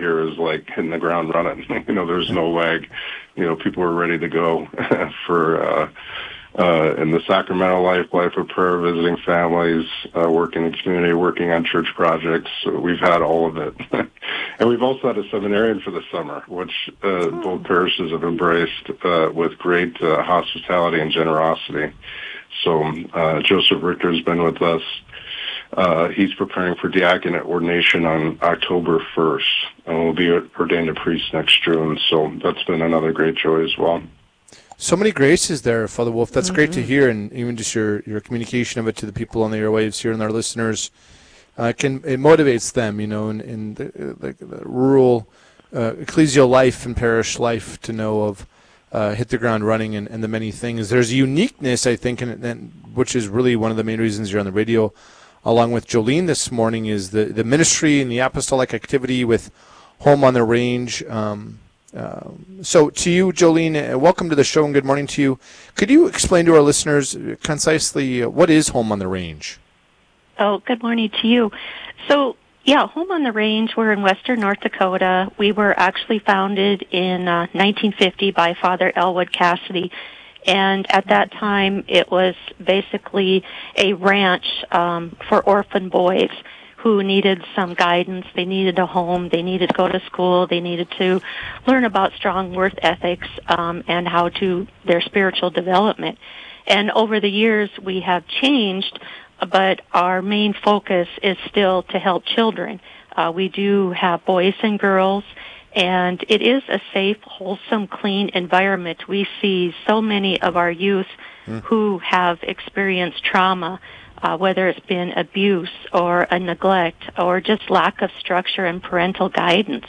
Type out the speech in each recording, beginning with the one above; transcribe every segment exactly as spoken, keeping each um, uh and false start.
here is like hitting the ground running. You know, there's no lag. You know, people are ready to go for, uh, uh, in the Sacramento life, life of prayer, visiting families, uh, working in the community, working on church projects. So we've had all of it. And we've also had a seminarian for the summer, which, uh, oh. both parishes have embraced, uh, with great, uh, hospitality and generosity. So, uh, Joseph Richter's been with us. Uh, he's preparing for diaconate ordination on October first, and will be ordained a priest next June. So that's been another great joy as well. So many graces there, Father Wolf. That's mm-hmm. great to hear, and even just your, your communication of it to the people on the airwaves here and our listeners, uh, can it motivates them, you know, in, in the, the, the rural uh, ecclesial life and parish life to know of uh, hit the ground running and, and the many things. There's a uniqueness, I think, and, and which is really one of the main reasons you're on the radio, along with Jolene this morning, is the, the ministry and the apostolic activity with Home on the Range. Um, Um, so to you, Jolene, uh, welcome to the show and good morning to you. Could you explain to our listeners concisely uh, what is Home on the Range? Oh, good morning to you. So, yeah, Home on the Range, we're in western North Dakota. We were actually founded in uh, nineteen fifty by Father Elwood Cassidy. And at that time, it was basically a ranch um, for orphan boys who needed some guidance. They needed a home. They needed to go to school. They needed to learn about strong worth ethics um, and how to their spiritual development. And over the years, we have changed, but our main focus is still to help children. Uh, we do have boys and girls, and it is a safe, wholesome, clean environment. We see so many of our youth mm. who have experienced trauma, Uh, whether it's been abuse or a neglect or just lack of structure and parental guidance.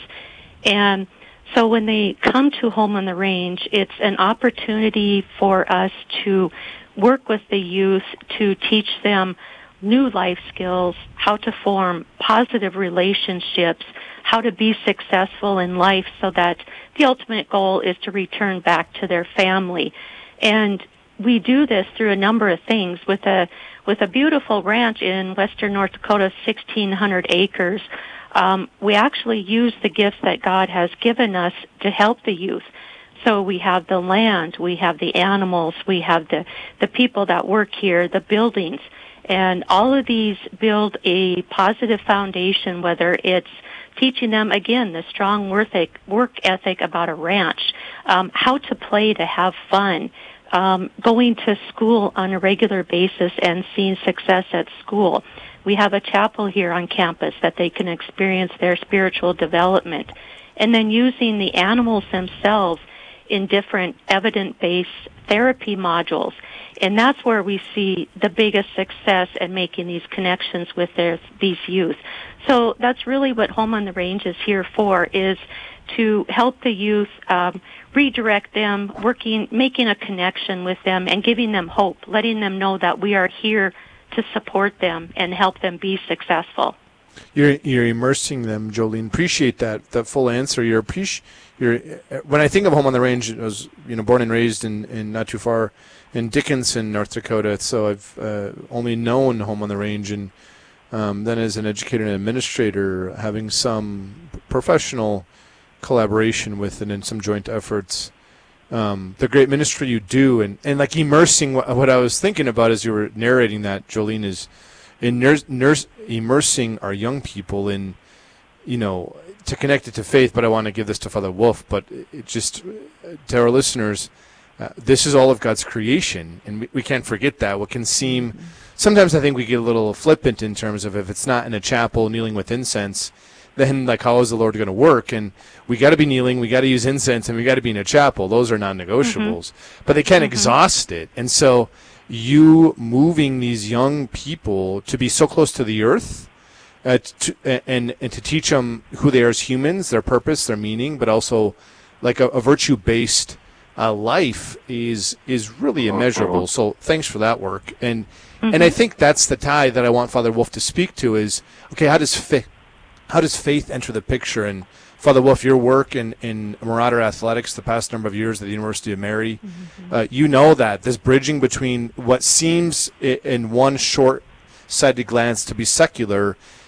And so when they come to Home on the Range, it's an opportunity for us to work with the youth to teach them new life skills, how to form positive relationships, how to be successful in life so that the ultimate goal is to return back to their family. And we do this through a number of things. With a with a beautiful ranch in western North Dakota, sixteen hundred acres, um, we actually use the gifts that God has given us to help the youth. So we have the land, we have the animals, we have the, the people that work here, the buildings, and all of these build a positive foundation, whether it's teaching them, again, the strong work ethic, work ethic about a ranch, um, how to play to have fun, Um, going to school on a regular basis and seeing success at school. We have a chapel here on campus that they can experience their spiritual development. And then using the animals themselves in different evidence-based therapy modules. And that's where we see the biggest success in making these connections with their, these youth. So that's really what Home on the Range is here for, is to help the youth, um, redirect them, working, making a connection with them, and giving them hope, letting them know that we are here to support them and help them be successful. You're you're immersing them, Jolene. Appreciate that that full answer. You're appreci- You're when I think of Home on the Range, I was you know born and raised in, in not too far in Dickinson, North Dakota. So I've uh, only known Home on the Range, and um, then as an educator and administrator, having some professional collaboration with and in some joint efforts, um, the great ministry you do, and, and like immersing what, what I was thinking about as you were narrating that, Jolene, is in nurse, nurse, immersing our young people in, you know, to connect it to faith. But I want to give this to Father Wolf, but it just to our listeners, uh, this is all of God's creation, and we, we can't forget that. What can seem, sometimes I think we get a little flippant in terms of if it's not in a chapel kneeling with incense, then like how is the Lord going to work? And we got to be kneeling, we got to use incense, and we got to be in a chapel. Those are non-negotiables, mm-hmm. but they can't mm-hmm. exhaust it. And so you moving these young people to be so close to the earth, uh, to, and and to teach them who they are as humans, their purpose, their meaning, but also like a, a virtue-based uh, life is is really immeasurable. So thanks for that work. And mm-hmm. and I think that's the tie that I want Father Wolf to speak to is, okay, how does faith How does faith enter the picture? And Father Wolf, your work in, in Marauder Athletics the past number of years at the University of Mary, mm-hmm. uh, you know that, this bridging between what seems in one short-sighted glance to be secular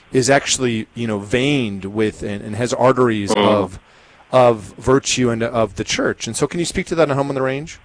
is actually, you know, veined with and, and has arteries mm. of of virtue and of the church. And so can you speak to that on Home on the Range?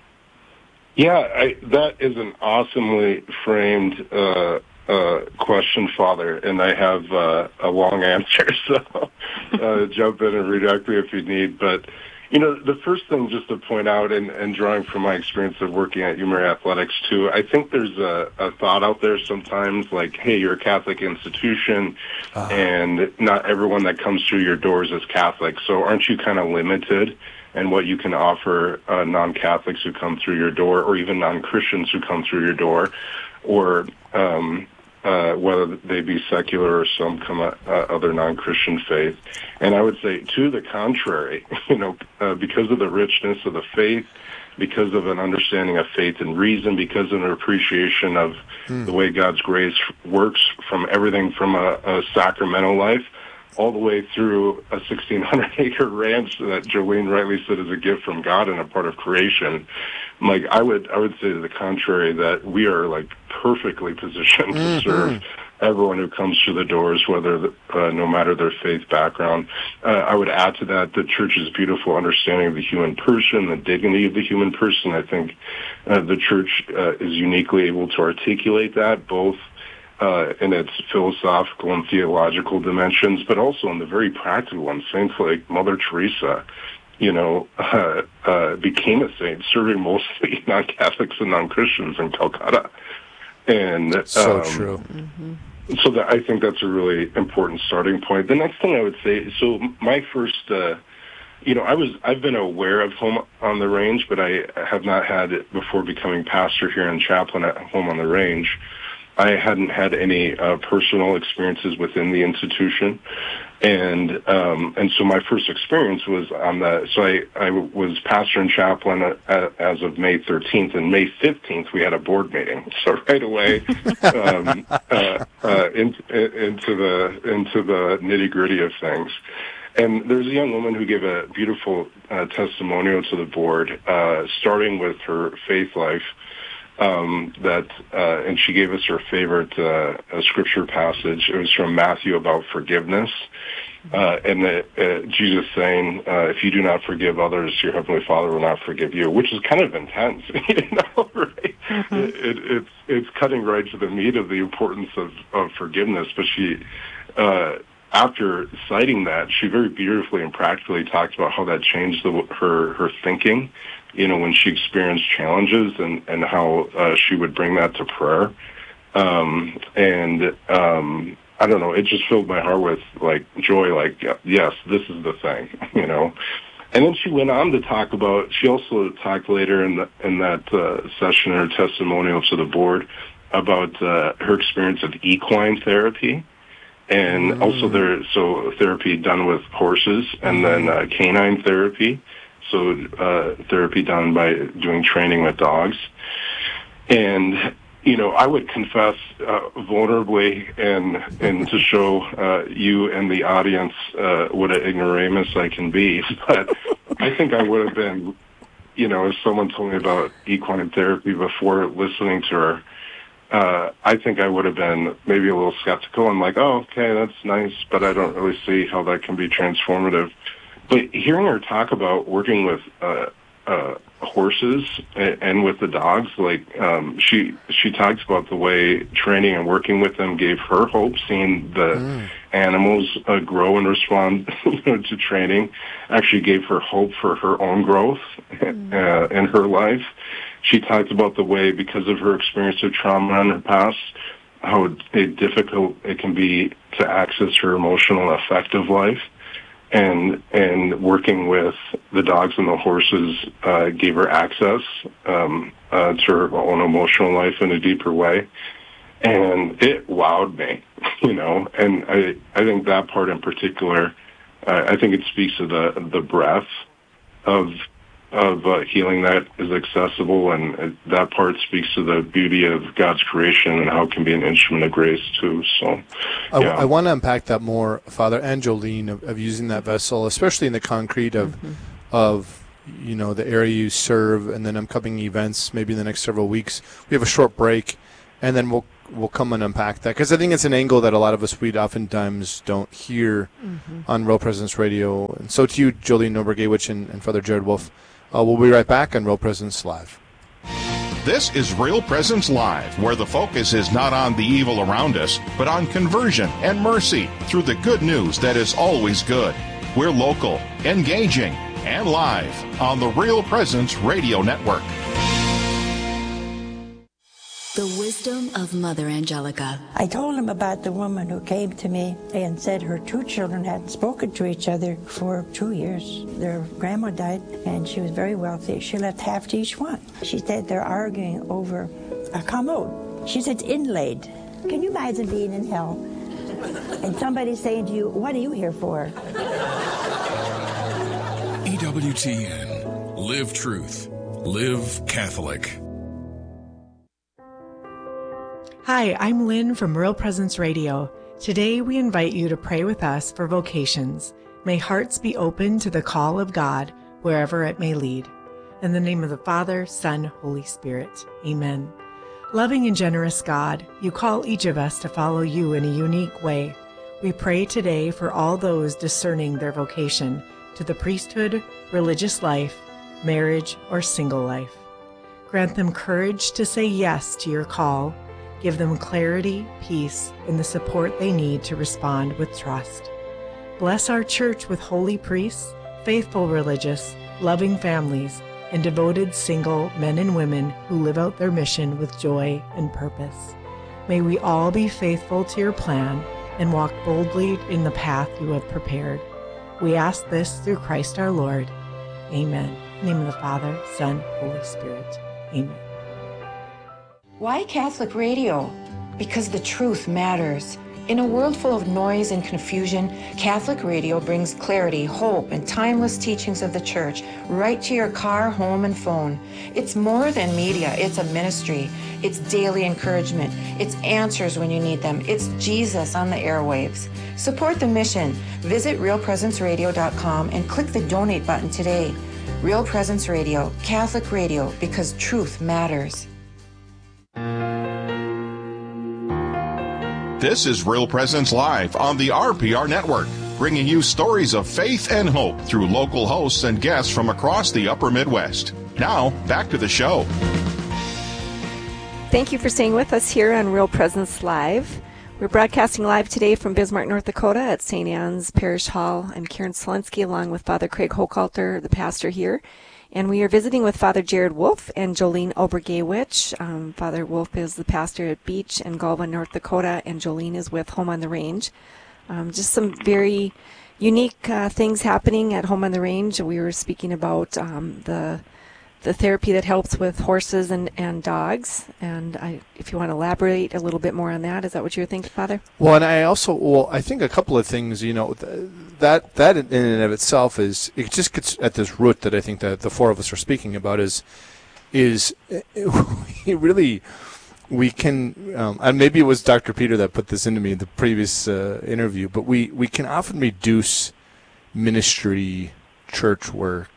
Yeah, I, that is an awesomely framed uh, uh, question, Father, and I have uh, a long answer, so uh, jump in and redirect me if you need. But, you know, the first thing just to point out, and, and drawing from my experience of working at UMary Athletics, too, I think there's a, a thought out there sometimes like, hey, you're a Catholic institution, uh-huh. and not everyone that comes through your doors is Catholic, so aren't you kind of limited in what you can offer uh, non-Catholics who come through your door, or even non-Christians who come through your door, or um, uh, whether they be secular or some come uh, other non-Christian faith. And I would say, to the contrary, you know, uh, because of the richness of the faith, because of an understanding of faith and reason, because of an appreciation of mm. the way God's grace works from everything from a, a sacramental life all the way through a sixteen hundred acre ranch that Jolene rightly said is a gift from God and a part of creation. Like, I would, I would say to the contrary, that we are like perfectly positioned mm-hmm. to serve everyone who comes through the doors, whether, uh, no matter their faith background. Uh, I would add to that the church's beautiful understanding of the human person, the dignity of the human person. I think uh, the church uh, is uniquely able to articulate that, both Uh, in its philosophical and theological dimensions, but also in the very practical ones. Saints like Mother Teresa, you know, uh, uh, became a saint, serving mostly non-Catholics and non-Christians in Calcutta. And so um, true. Mm-hmm. So that, I think that's a really important starting point. The next thing I would say, so my first, uh, you know, I was, I've been aware of Home on the Range, but I have not had it before becoming pastor here and chaplain at Home on the Range. I hadn't had any uh, personal experiences within the institution, and um, and so my first experience was on the. So I, I was pastor and chaplain at, as of May thirteenth, and May fifteenth we had a board meeting. So right away, um, uh, uh, in, into the into the nitty gritty of things. And there's a young woman who gave a beautiful uh, testimonial to the board, uh, starting with her faith life. Um, that, uh, and she gave us her favorite, uh, uh, scripture passage. It was from Matthew about forgiveness. Uh, and the, uh, Jesus saying, uh, if you do not forgive others, your Heavenly Father will not forgive you, which is kind of intense, you know, right? Mm-hmm. It, it, it's, it's cutting right to the meat of the importance of, of forgiveness. But she, uh, after citing that, she very beautifully and practically talked about how that changed the, her, her thinking, you know, when she experienced challenges, and, and how uh, she would bring that to prayer. Um, and um, I don't know, it just filled my heart with, like, joy, like, yes, this is the thing, you know. And then she went on to talk about, she also talked later in, the, in that uh, session, in her testimonial to the board, about uh, her experience of equine therapy. And mm. also there, so therapy done with horses, and then uh, canine therapy. So uh, therapy done by doing training with dogs. And, you know, I would confess uh, vulnerably and and to show uh, you and the audience uh, what an ignoramus I can be. But I think I would have been, you know, if someone told me about equine therapy before listening to her, uh, I think I would have been maybe a little skeptical and like, oh, okay, that's nice, but I don't really see how that can be transformative. But hearing her talk about working with uh, uh, horses and, and with the dogs, like um, she she talks about the way training and working with them gave her hope, seeing the mm. animals uh, grow and respond you know, to training, actually gave her hope for her own growth mm. uh, in her life. She talked about the way, because of her experience of trauma in her past, how difficult it can be to access her emotional and affective life. And and working with the dogs and the horses uh, gave her access um, uh, to her own emotional life in a deeper way, and it wowed me, you know. And I I think that part in particular, uh, I think it speaks to the the breadth of of uh, healing that is accessible, and that part speaks to the beauty of God's creation and how it can be an instrument of grace too. So, yeah. I, I want to unpack that more, Father, and Jolene, of, of using that vessel, especially in the concrete of mm-hmm. of you know the area you serve, and then upcoming events, maybe in the next several weeks. We have a short break, and then we'll we'll come and unpack that, because I think it's an angle that a lot of us we oftentimes don't hear mm-hmm. on Real Presence Radio. And so to you, Jolene Obergewich and, and Father Jared Wolf. Uh, we'll be right back on Real Presence Live. This is Real Presence Live, where the focus is not on the evil around us, but on conversion and mercy through the good news that is always good. We're local, engaging, and live on the Real Presence Radio Network. The wisdom of Mother Angelica. I told him about the woman who came to me and said her two children hadn't spoken to each other for two years. Their grandma died, and she was very wealthy. She left half to each one. She said they're arguing over a commode. She said it's inlaid. Can you imagine being in hell and somebody saying to you, what are you here for? E W T N. Live truth. Live Catholic. Hi, I'm Lynn from Real Presence Radio. Today we invite you to pray with us for vocations. May hearts be open to the call of God wherever it may lead. In the name of the Father, Son, Holy Spirit. Amen. Loving and generous God, you call each of us to follow you in a unique way. We pray today for all those discerning their vocation to the priesthood, religious life, marriage, or single life. Grant them courage to say yes to your call. Give them clarity, peace, and the support they need to respond with trust. Bless our church with holy priests, faithful religious, loving families, and devoted single men and women who live out their mission with joy and purpose. May we all be faithful to your plan and walk boldly in the path you have prepared. We ask this through Christ our Lord. Amen. In the name of the Father, Son, Holy Spirit. Amen. Why Catholic radio? Because the truth matters. In a world full of noise and confusion, Catholic radio brings clarity, hope, and timeless teachings of the Church right to your car, home, and phone. It's more than media. It's a ministry. It's daily encouragement. It's answers when you need them. It's Jesus on the airwaves. Support the mission. Visit real presence radio dot com and click the donate button today. Real Presence Radio, Catholic radio, because truth matters. This is Real Presence Live on the R P R Network, bringing you stories of faith and hope through local hosts and guests from across the upper Midwest. Now, back to the show. Thank you for staying with us here on Real Presence Live. We're broadcasting live today from Bismarck, North Dakota at Saint Anne's Parish Hall. I'm Karen Selensky along with Father Craig Hochhalter, the pastor here. And we are visiting with Father Jared Wolf and Jolene Obergewich. Um, Father Wolf is the pastor at Beach and Galva, North Dakota, and Jolene is with Home on the Range. Um, just some very unique uh, things happening at Home on the Range. We were speaking about um, the the therapy that helps with horses and, and dogs. And I, if you want to elaborate a little bit more on that, is that what you're thinking, Father? Well, and I also, well, I think a couple of things, you know, th- that that in and of itself is, it just gets at this root that I think that the four of us are speaking about is, is it really, we can, um, and maybe it was Doctor Peter that put this into me in the previous uh, interview, but we, we can often reduce ministry, church work,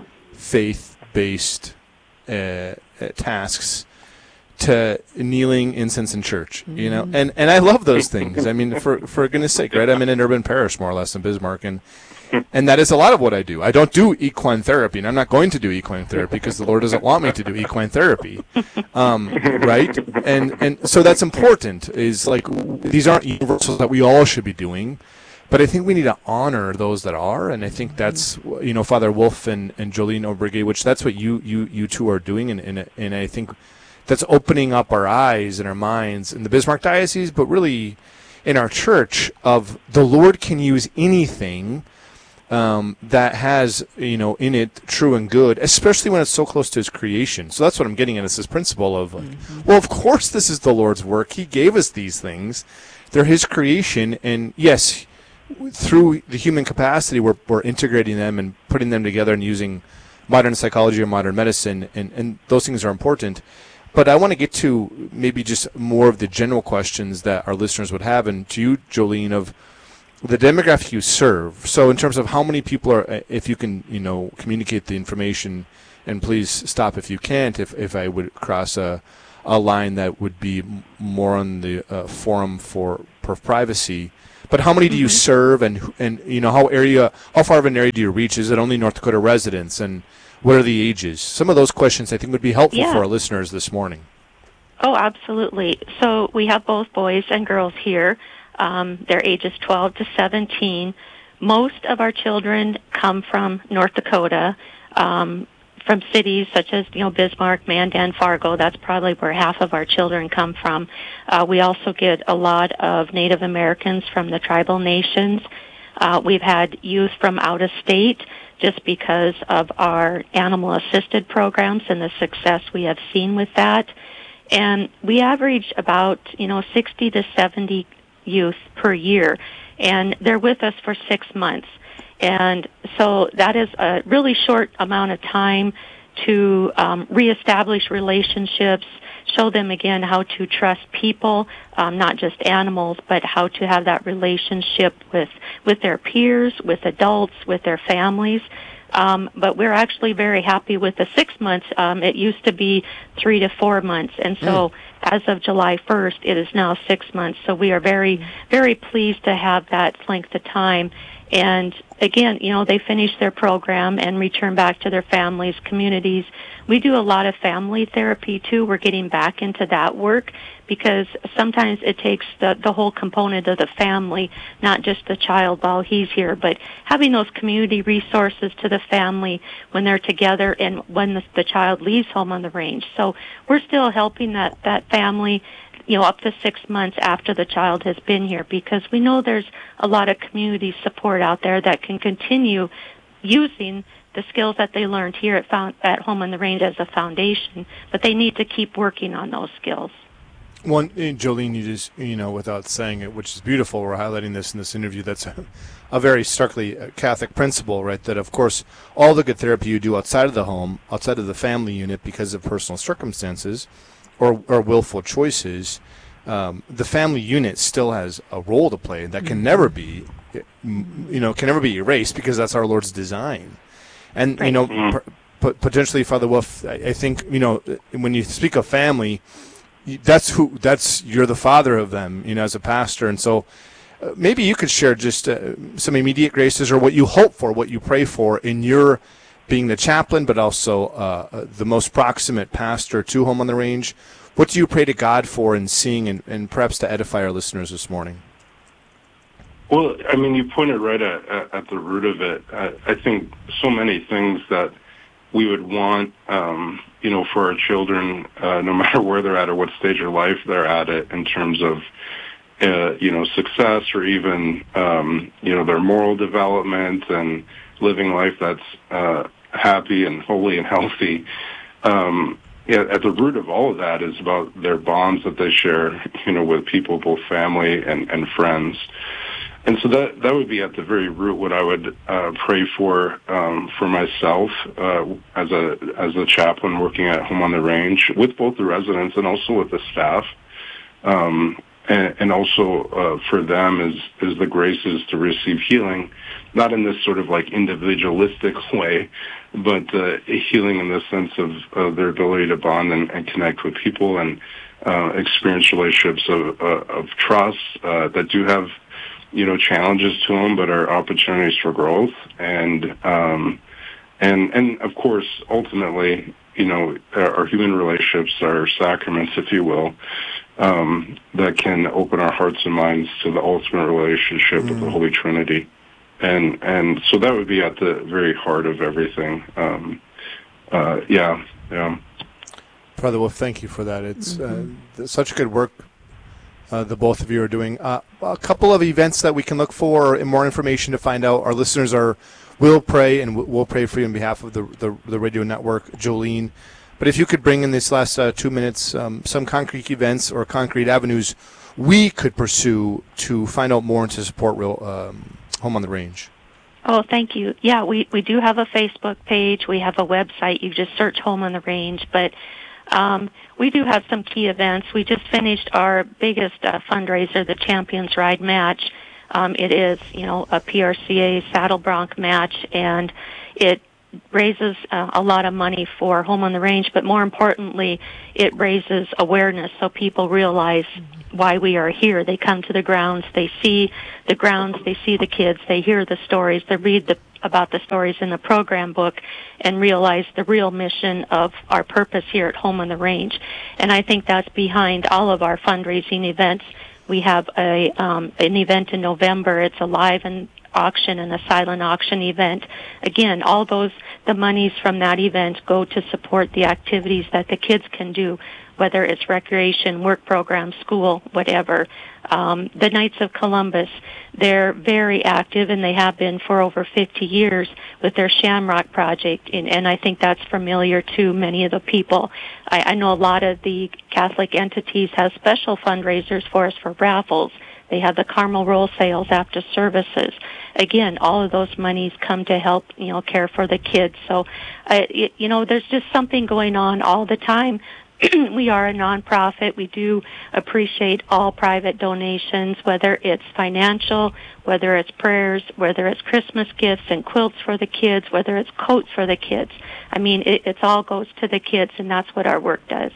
faith-based uh, uh, tasks to kneeling, incense, and church, you know, and and I love those things. I mean, for for goodness sake, right? I'm in an urban parish, more or less, in Bismarck, and and that is a lot of what I do. I don't do equine therapy, and I'm not going to do equine therapy because the Lord doesn't want me to do equine therapy, um, right? And and so that's important. Is like these aren't universals that we all should be doing. But I think we need to honor those that are, and I think that's, you know, Father Wolf and, and Jolene Obergewich, that's what you, you, you two are doing, and, and and I think that's opening up our eyes and our minds in the Bismarck Diocese, but really in our church, of the Lord can use anything um, that has, you know, in it true and good, especially when it's so close to His creation. So that's what I'm getting at, is this principle of, like, mm-hmm. well, of course this is the Lord's work. He gave us these things. They're His creation, and yes, through the human capacity, we're, we're integrating them and putting them together and using modern psychology or modern medicine, and, and those things are important. But I want to get to maybe just more of the general questions that our listeners would have, and to you, Jolene, of the demographic you serve. So in terms of how many people are, if you can, you know, communicate the information, and please stop if you can't, if, if I would cross a, a line that would be m- more on the uh, forum for, for privacy. But how many do you serve, and and you know how area, how far of an area do you reach? Is it only North Dakota residents, and what are the ages? Some of those questions I think would be helpful Yeah. for our listeners this morning. Oh, absolutely. So we have both boys and girls here. Um, they're ages twelve to seventeen. Most of our children come from North Dakota, um, from cities such as, you know, Bismarck, Mandan, Fargo. That's probably where half of our children come from. Uh, we also get a lot of Native Americans from the tribal nations. Uh, we've had youth from out of state just because of our animal-assisted programs and the success we have seen with that. And we average about, you know, sixty to seventy youth per year, and they're with us for six months. And so that is a really short amount of time to um, reestablish relationships, show them again how to trust people, um, not just animals, but how to have that relationship with, with their peers, with adults, with their families. Um, but we're actually very happy with the six months. Um, it used to be three to four months, and so mm. as of July first, it is now six months. So we are very, very pleased to have that length of time. And again, you know, they finish their program and return back to their families, communities. We do a lot of family therapy too. We're getting back into that work because sometimes it takes the, the whole component of the family, not just the child while he's here, but having those community resources to the family when they're together and when the, the child leaves home on the range. So we're still helping that, that family, you know, up to six months after the child has been here, because we know there's a lot of community support out there that can continue using the skills that they learned here at, found, at Home on the Range as a foundation, but they need to keep working on those skills. One, Jolene, you just, you know, without saying it, which is beautiful, we're highlighting this in this interview, that's a, a very starkly Catholic principle, right, that, of course, all the good therapy you do outside of the home, outside of the family unit because of personal circumstances or, or willful choices, um, the family unit still has a role to play that can never be, you know, can never be erased because that's our Lord's design. And, right. you know, mm-hmm. p- potentially, Father Wolf, I, I think, you know, when you speak of family, that's who, that's, you're the father of them, you know, as a pastor. And so uh, maybe you could share just uh, some immediate graces or what you hope for, what you pray for in your being the chaplain, but also uh, the most proximate pastor to Home on the Range. What do you pray to God for in seeing and, and perhaps to edify our listeners this morning? Well, I mean, you pointed right at, at, at the root of it. I, I think so many things that we would want, um, you know, for our children, uh, no matter where they're at or what stage of life they're at it in terms of, uh, you know, success or even, um, you know, their moral development and living life that's uh, happy and holy and healthy. Um, yeah, at the root of all of that is about their bonds that they share, you know, with people, both family and, and friends. And so that that would be at the very root what I would uh, pray for um, for myself uh, as a as a chaplain working at Home on the Range with both the residents and also with the staff, um, and, and also uh, for them is is the graces to receive healing, not in this sort of like individualistic way, but uh, healing in the sense of, of their ability to bond and, and connect with people and uh, experience relationships of, uh, of trust uh, that do have, you know, challenges to them, but are opportunities for growth. And, um, and, and of course, ultimately, you know, our, our human relationships are sacraments, if you will, um, that can open our hearts and minds to the ultimate relationship mm. of the Holy Trinity. And, and so that would be at the very heart of everything. Um, uh, yeah, yeah. Father Wolf, thank you for that. It's Mm-hmm. uh, such good work Uh, the both of you are doing. Uh, a couple of events that we can look for and more information to find out. Our listeners are will pray, and we'll pray for you on behalf of the the, the radio network, Jolene. But if you could bring in this last uh, two minutes um, some concrete events or concrete avenues we could pursue to find out more and to support real um, Home on the Range. Oh, thank you. Yeah, we, we do have a Facebook page. We have a website. You just search Home on the Range. But Um, we do have some key events. We just finished our biggest uh, fundraiser, the Champions Ride Match. Um, it is, you know, a P R C A saddle bronc match, and it raises uh, a lot of money for Home on the Range, but more importantly, it raises awareness so people realize why we are here. They come to the grounds, they see the grounds, they see the kids, they hear the stories, they read the, about the stories in the program book, and realize the real mission of our purpose here at Home on the Range. And I think that's behind all of our fundraising events. We have a um, an event in November. It's a live and auction and a silent auction event. Again, all those, the monies from that event go to support the activities that the kids can do, whether it's recreation, work programs, school, whatever. Um, the Knights of Columbus, they're very active, and they have been for over fifty years with their Shamrock Project, and, and I think that's familiar to many of the people. I, I know a lot of the Catholic entities have special fundraisers for us for raffles. They have the Carmel roll sales after services. Again, all of those monies come to help, you know, care for the kids. So, uh, it, you know, there's just something going on all the time. We are a nonprofit. We do appreciate all private donations, whether it's financial, whether it's prayers, whether it's Christmas gifts and quilts for the kids, whether it's coats for the kids. I mean, it it's all goes to the kids, and that's what our work does.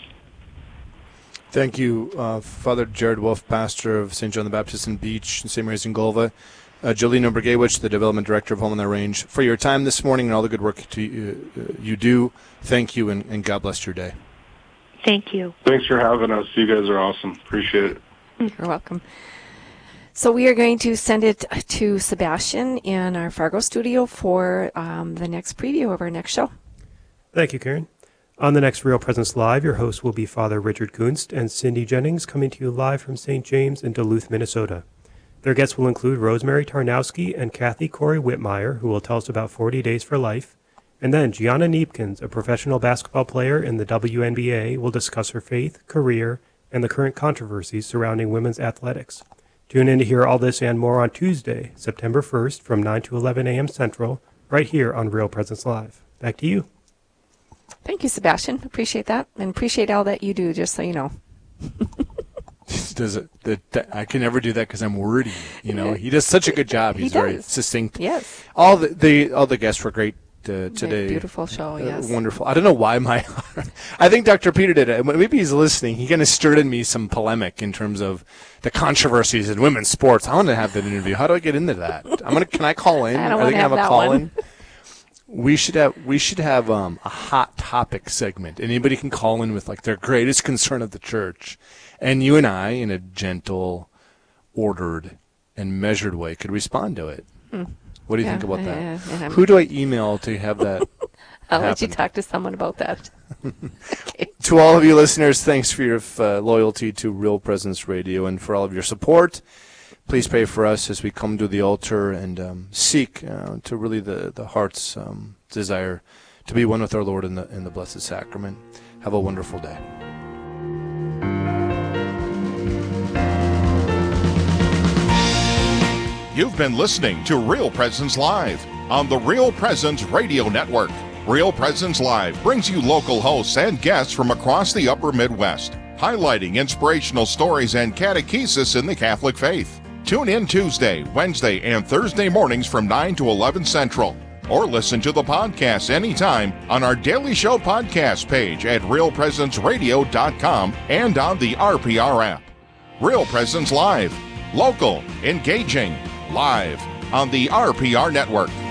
Thank you, uh, Father Jared Wolf, pastor of Saint John the Baptist in Beach and Saint Mary's in Golva. Uh, Jolene Obergewich, the development director of Home on the Range, for your time this morning and all the good work to, uh, you do. Thank you, and, and God bless your day. Thank you. Thanks for having us. You guys are awesome. Appreciate it. You're welcome. So we are going to send it to Sebastian in our Fargo studio for um, the next preview of our next show. Thank you, Karen. On the next Real Presence Live, your host will be Father Richard Kunst and Cindy Jennings, coming to you live from Saint James in Duluth, Minnesota. Their guests will include Rosemary Tarnowski and Kathy Corey Whitmire, who will tell us about forty Days for Life. And then Gianna Niepkins, a professional basketball player in the W N B A, will discuss her faith, career, and the current controversies surrounding women's athletics. Tune in to hear all this and more on Tuesday, September first, from nine to eleven a.m. Central, right here on Real Presence Live. Back to you. Thank you, Sebastian. Appreciate that, and appreciate all that you do, just so you know. Does it, that, that, I can never do that because I'm wordy. You know, he does such a good job. He's he very succinct. Yes. All the, the all the guests were great uh, today. Beautiful show. Yes. Uh, wonderful. I don't know why my. I think Doctor Peter did it. Maybe he's listening. He kind of stirred in me some polemic in terms of the controversies in women's sports. I want to have that interview. How do I get into that? I'm gonna. Can I call in? I don't Are want they to have, have a that call one. in? We should have we should have um, a hot topic segment. Anybody can call in with like their greatest concern of the church, and you and I, in a gentle, ordered, and measured way, could respond to it. Hmm. What do you yeah, think about that? Yeah, yeah, Who do I email to have that? I'll happen? let you talk to someone about that. Okay. To all of you listeners, thanks for your uh, loyalty to Real Presence Radio and for all of your support. Please pray for us as we come to the altar and um, seek uh, to really the, the heart's um, desire to be one with our Lord in the in the Blessed Sacrament. Have a wonderful day. You've been listening to Real Presence Live on the Real Presence Radio Network. Real Presence Live brings you local hosts and guests from across the upper Midwest, highlighting inspirational stories and catechesis in the Catholic faith. Tune in Tuesday, Wednesday, and Thursday mornings from nine to eleven Central. Or listen to the podcast anytime on our Daily Show podcast page at real presence radio dot com and on the R P R app. Real Presence Live. Local, engaging, live on the R P R Network.